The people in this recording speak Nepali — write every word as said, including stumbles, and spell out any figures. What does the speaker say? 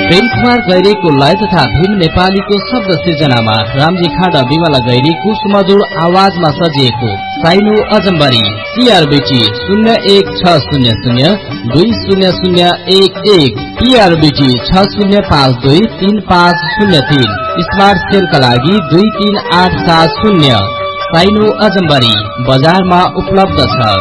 प्रेम कुमार गैरेको लय तथा भीम नेपालीको शब्द सृजनामा रामजी खाँड विमला गैरीको सुमधुर आवाजमा सजिएको साइनो अजम्बरी सीआरबीटी शून्य एक छ शून्य शून्य दुई शून्य शून्य एक एक पीआरबीटी छ शून्य पाँच दुई तीन पाँच शून्य तीन स्मार्ट सेलका लागि दुई तीन आठ सात शून्य साइनो अजम्बरी बजारमा उपलब्ध छ।